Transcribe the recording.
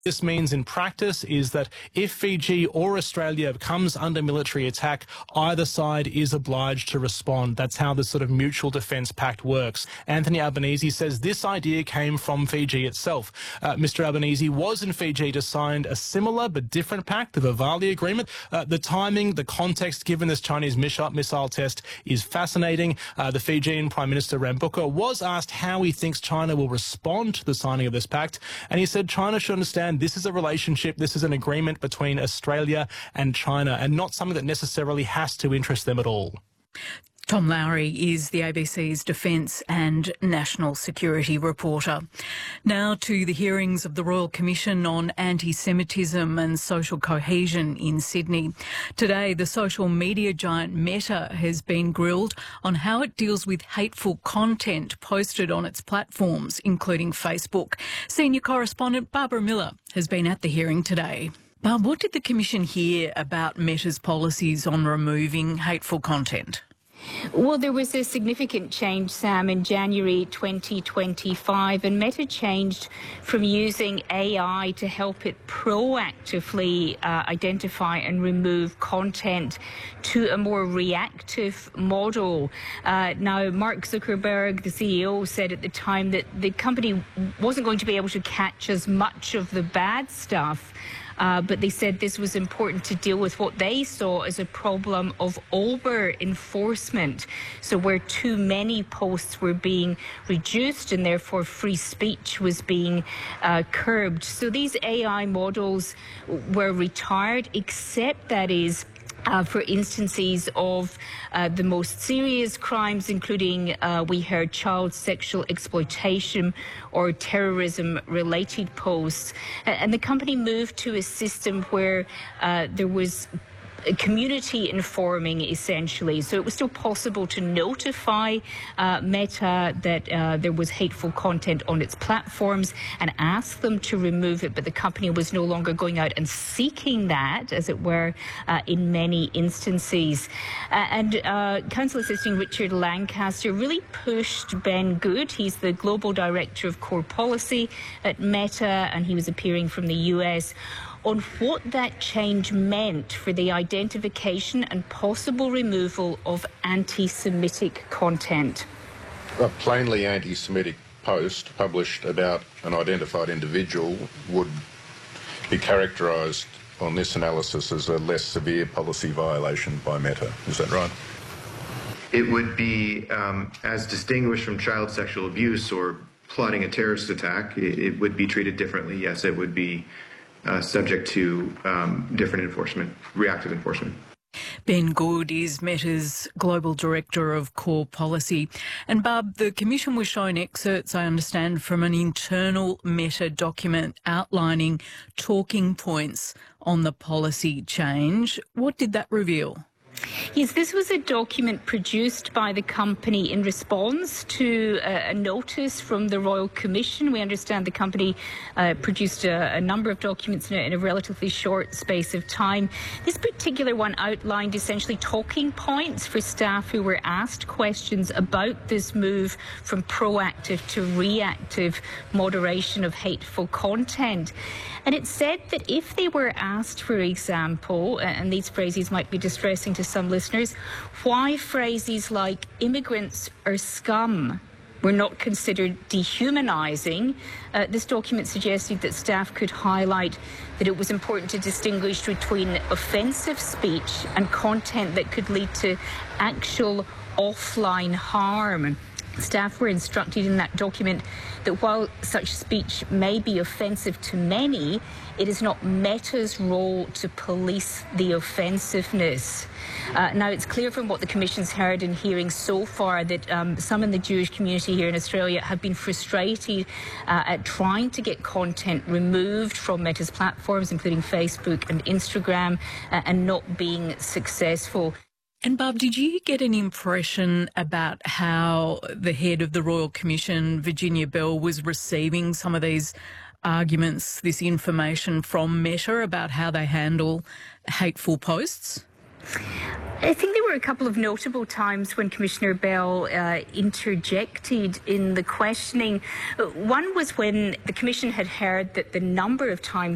This means in practice is that if Fiji or Australia comes under military attack, either side is obliged to respond. That's how this sort of mutual defence pact works. Anthony Albanese says this idea came from Fiji itself. Mr Albanese was in Fiji to sign a similar but different pact, the Vivali Agreement. The timing, the context given this Chinese missile test is fascinating. The Fijian Prime Minister Rambuka was asked how he thinks China will respond to the signing of this pact, and he said China should understand this is a relationship, this is an agreement between Australia and China, and not something that necessarily has to interest them at all. Tom Lowry is the ABC's Defence and National Security reporter. Now to the hearings of the Royal Commission on Anti-Semitism and Social Cohesion in Sydney. Today, the social media giant Meta has been grilled on how it deals with hateful content posted on its platforms, including Facebook. Senior correspondent Barbara Miller has been at the hearing today. Barb, what did the Commission hear about Meta's policies on removing hateful content? Well, there was a significant change, Sam, in January 2025, and Meta changed from using AI to help it proactively identify and remove content to a more reactive model. Now, Mark Zuckerberg, the CEO, said at the time that the company wasn't going to be able to catch as much of the bad stuff. But they said this was important to deal with what they saw as a problem of over-enforcement. So where too many posts were being reduced and therefore free speech was being curbed. So these AI models were retired, except that is for instances of the most serious crimes, including, we heard, child sexual exploitation or terrorism-related posts. And the company moved to a system where there was community informing, essentially. So it was still possible to notify Meta that there was hateful content on its platforms and ask them to remove it, but the company was no longer going out and seeking that, as it were, in many instances. And Counsel Assisting Richard Lancaster really pushed Ben Good. He's the Global Director of Core Policy at Meta, and he was appearing from the US, on what that change meant for the identification and possible removal of anti-Semitic content. A plainly anti-Semitic post published about an identified individual would be characterised on this analysis as a less severe policy violation by Meta. Is that right? It would be, as distinguished from child sexual abuse or plotting a terrorist attack, it would be treated differently. Yes, it would be subject to different enforcement, reactive enforcement. Ben Good is Meta's Global Director of Core Policy. And Barb, the Commission was shown excerpts, I understand, from an internal Meta document outlining talking points on the policy change. What did that reveal? Yes, this was a document produced by the company in response to a notice from the Royal Commission. We understand the company produced a number of documents in a relatively short space of time. This particular one outlined essentially talking points for staff who were asked questions about this move from proactive to reactive moderation of hateful content. And it said that if they were asked, for example, and these phrases might be distressing to some listeners, why phrases like immigrants are scum were not considered dehumanising, this document suggested that staff could highlight that it was important to distinguish between offensive speech and content that could lead to actual offline harm. Staff were instructed in that document that while such speech may be offensive to many, it is not Meta's role to police the offensiveness. Now, it's clear from what the Commission's heard in hearings so far that some in the Jewish community here in Australia have been frustrated at trying to get content removed from Meta's platforms, including Facebook and Instagram, and not being successful. And Barb, did you get an impression about how the head of the Royal Commission, Virginia Bell, was receiving some of these arguments, this information from Meta about how they handle hateful posts? I think there were a couple of notable times when Commissioner Bell interjected in the questioning. One was when the Commission had heard that the number of times